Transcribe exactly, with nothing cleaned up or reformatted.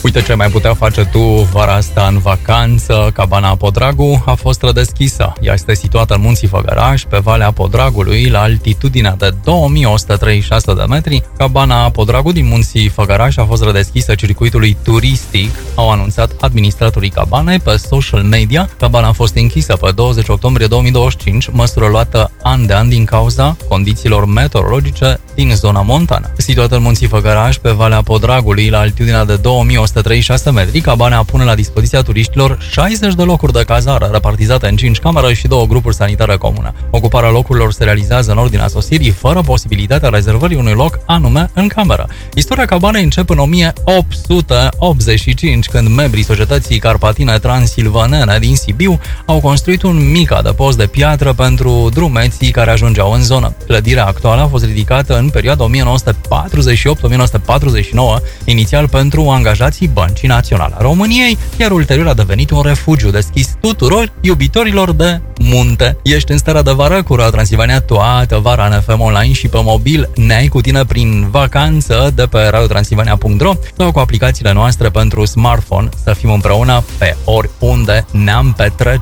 Uite ce mai putea face tu vara asta în vacanță. Cabana Podragu a fost redeschisă. Ea este situată în Munții Făgăraș, pe Valea Podragului, la altitudinea de două mii o sută treizeci și șase de metri. Cabana Podragu din Munții Făgăraș a fost redeschisă circuitului turistic, au anunțat administratorii cabanei pe social media. Cabana a fost închisă pe douăzeci octombrie două mii douăzeci și cinci, măsură luată an de an din cauza condițiilor meteorologice din zona montană. Situată în Munții Făgăraș, pe Valea Podragului, la altitudinea de două mii o sută treizeci și șase metri, cabana pune la dispoziția turiștilor șaizeci de locuri de cazare, repartizate în cinci camere și două grupuri sanitare comune. Ocuparea locurilor se realizează în ordinea sosirii, fără posibilitatea rezervării unui loc anume în cameră. Istoria cabanei începe în o mie opt sute optzeci și cinci, când membrii Societății Carpatine Transilvanene din Sibiu au construit un mic adăpost de piatră pentru drumeții care ajungeau în zonă. Clădirea actuală a fost ridicată în perioada o mie nouă sute patruzeci și opt - o mie nouă sute patruzeci și nouă, inițial pentru angajații Băncii Naționale a României, iar ulterior a devenit un refugiu deschis tuturor iubitorilor de munte. Ești în starea de vară cu Radio Transilvania toată vara în F M Online și pe mobil, ne-ai cu tine prin vacanță de pe radio transilvania punct ro sau cu aplicațiile noastre pentru smartphone, să fim împreună pe oriunde ne-am petrece.